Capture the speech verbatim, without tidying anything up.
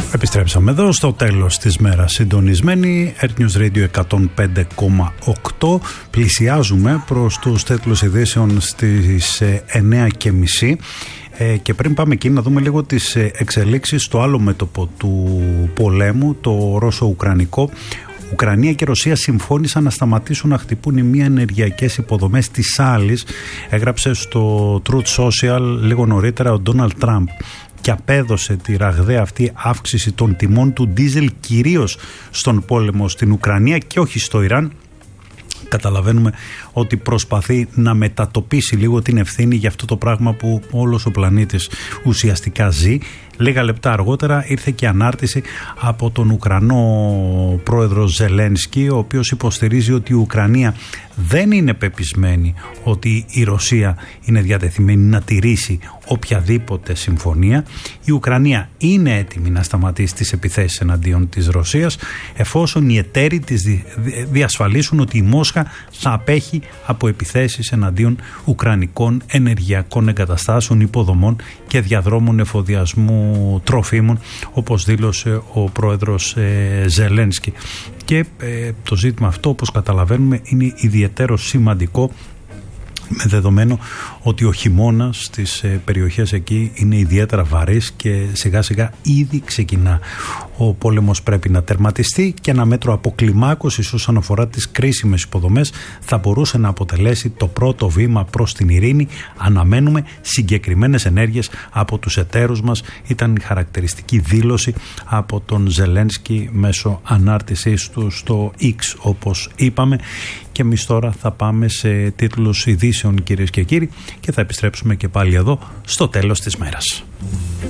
Επιστρέψαμε εδώ στο τέλος της μέρας συντονισμένοι. Earth News Radio εκατόν πέντε κόμμα οκτώ. Πλησιάζουμε προς τους τίτλους ειδήσεων στις εννιά και μισή. Ε, και πριν πάμε εκεί να δούμε λίγο τις εξελίξεις στο άλλο μέτωπο του πολέμου, το ρώσο-ουκρανικό. Ουκρανία και Ρωσία συμφώνησαν να σταματήσουν να χτυπούν οι μία ενεργειακές υποδομές της άλλης, έγραψε στο Truth Social λίγο νωρίτερα ο Ντόναλντ Τραμπ, και απέδωσε τη ραγδαία αυτή αύξηση των τιμών του ντίζελ κυρίως στον πόλεμο στην Ουκρανία και όχι στο Ιράν. Καταλαβαίνουμε ότι προσπαθεί να μετατοπίσει λίγο την ευθύνη για αυτό το πράγμα που όλος ο πλανήτης ουσιαστικά ζει. Λίγα λεπτά αργότερα ήρθε και ανάρτηση από τον Ουκρανό πρόεδρο Ζελένσκι, ο οποίος υποστηρίζει ότι η Ουκρανία δεν είναι πεπισμένη ότι η Ρωσία είναι διατεθειμένη να τηρήσει οποιαδήποτε συμφωνία. Η Ουκρανία είναι έτοιμη να σταματήσει τις επιθέσεις εναντίον της Ρωσίας εφόσον οι εταίροι της διασφαλίσουν ότι η Μόσχα θα απέχει από επιθέσεις εναντίον ουκρανικών ενεργειακών εγκαταστάσεων, υποδομών και διαδρόμων εφοδιασμού τροφίμων, όπως δήλωσε ο πρόεδρος ε, Ζελένσκι. Και ε, το ζήτημα αυτό, όπως καταλαβαίνουμε, είναι ιδιαίτερο σημαντικό με δεδομένο ότι ο χειμώνας στις ε, περιοχές εκεί είναι ιδιαίτερα βαρύς και σιγά σιγά ήδη ξεκινά. Ο πόλεμος πρέπει να τερματιστεί και ένα μέτρο αποκλιμάκωσης όσον αφορά τις κρίσιμες υποδομές θα μπορούσε να αποτελέσει το πρώτο βήμα προς την ειρήνη. Αναμένουμε συγκεκριμένες ενέργειες από τους εταίρους μας, ήταν η χαρακτηριστική δήλωση από τον Ζελένσκι μέσω ανάρτησής του στο X, όπως είπαμε. Και εμείς τώρα θα πάμε σε τίτλους ειδήσεων, κυρίες και κύριοι, και θα επιστρέψουμε και πάλι εδώ στο τέλος της μέρας.